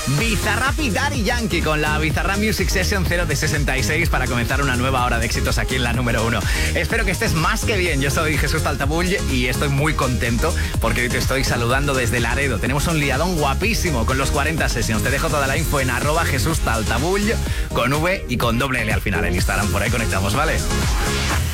Bizarrap y Daddy Yankee con la Bizarrap Music Session 0 de 66 para comenzar una nueva hora de éxitos aquí en la número 1. Espero que estés más que bien. Yo soy Jesús Taltabull y estoy muy contento porque hoy te estoy saludando desde Laredo. Tenemos un liadón guapísimo con los 40 Sessions. Te dejo toda la info en @Jesús Taltabull con V y con doble L al final en Instagram. Por ahí conectamos, ¿vale?